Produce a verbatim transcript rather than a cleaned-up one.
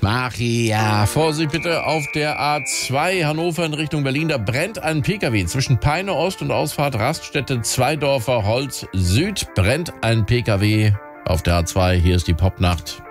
Machi, ja, Vorsicht bitte auf der A zwei Hannover in Richtung Berlin. Da brennt ein Pkw zwischen Peine Ost und Ausfahrt Raststätte Zweidorfer Holz Süd. Brennt ein Pkw auf der A zwei. Hier ist die Popnacht.